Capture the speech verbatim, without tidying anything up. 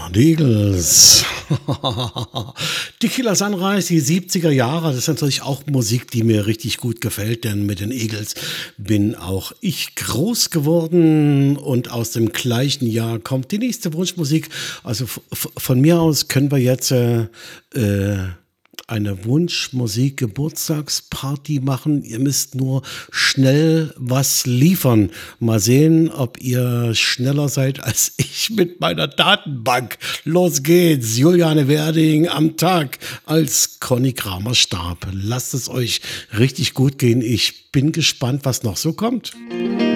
Ja, die Eagles. Die Killer Sunrise, die siebziger Jahre, das ist natürlich auch Musik, die mir richtig gut gefällt, denn mit den Eagles bin auch ich groß geworden und aus dem gleichen Jahr kommt die nächste Wunschmusik. Also f- f- von mir aus können wir jetzt äh, äh, eine Wunschmusik-Geburtstagsparty machen. Ihr müsst nur schnell was liefern. Mal sehen, ob ihr schneller seid als ich mit meiner Datenbank. Los geht's. Juliane Werding am Tag, als Conny Kramer starb. Lasst es euch richtig gut gehen. Ich bin gespannt, was noch so kommt.